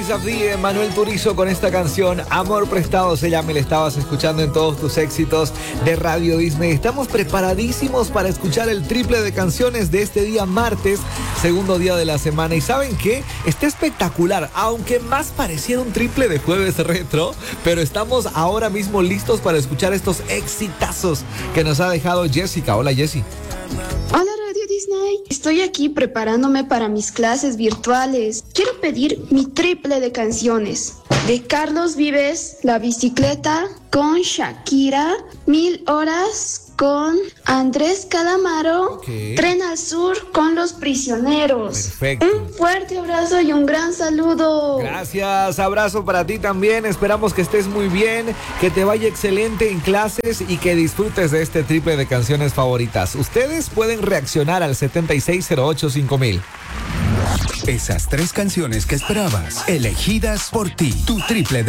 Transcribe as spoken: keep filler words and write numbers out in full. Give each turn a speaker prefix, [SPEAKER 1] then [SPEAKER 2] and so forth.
[SPEAKER 1] Eyes of the Manuel Turizo con esta canción Amor Prestado se llama y la estabas escuchando en todos tus éxitos de Radio Disney. Estamos preparadísimos para escuchar el triple de canciones de este día martes, segundo día de la semana. ¿Y saben qué? Está espectacular, aunque más pareciera un triple de jueves retro, pero estamos ahora mismo listos para escuchar estos exitazos que nos ha dejado Jessica. Hola, Jessie.
[SPEAKER 2] Hola Radio Disney, estoy aquí preparándome para mis clases virtuales. Quiero pedir mi triple de canciones. De Carlos Vives, La Bicicleta con Shakira, Mil Horas con Andrés Calamaro,
[SPEAKER 1] okay.
[SPEAKER 2] Tren al Sur con Los Prisioneros.
[SPEAKER 1] Perfecto.
[SPEAKER 2] Un fuerte abrazo y un gran saludo.
[SPEAKER 1] Gracias, abrazo para ti también. Esperamos que estés muy bien, que te vaya excelente en clases y que disfrutes de este triple de canciones favoritas. Ustedes pueden reaccionar al setenta y seis cero ocho cinco mil.
[SPEAKER 3] Esas tres canciones que esperabas, elegidas por ti. Tu triple de